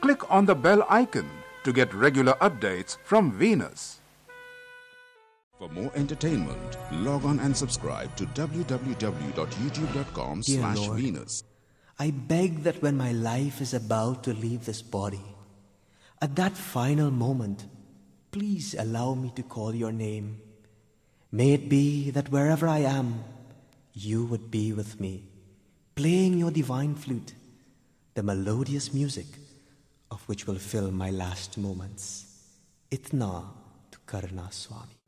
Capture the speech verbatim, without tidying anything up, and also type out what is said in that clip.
click on the bell icon to get regular updates from Venus. For more entertainment, log on and subscribe to w w w dot youtube dot com slash Venus. I beg that when my life is about to leave this body, at that final moment, please allow me to call your name. May it be that wherever I am, you would be with me, playing your divine flute, the melodious music of which will fill my last moments. Itna tu Karna Swami.